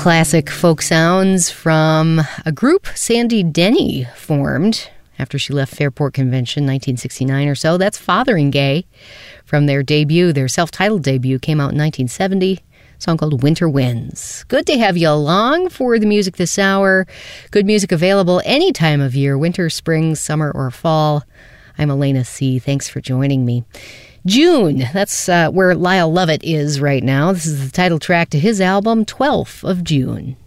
classic folk sounds from a group Sandy Denny formed after she left Fairport Convention 1969 or so. That's Fotheringay from their debut. Their self-titled debut came out in 1970. A song called Winter Winds. Good to have you along for the music this hour. Good music available any time of year, winter, spring, summer, or fall. I'm Elena C. Thanks for joining me. June, that's where Lyle Lovett is right now. This is the title track to his album, 12th of June.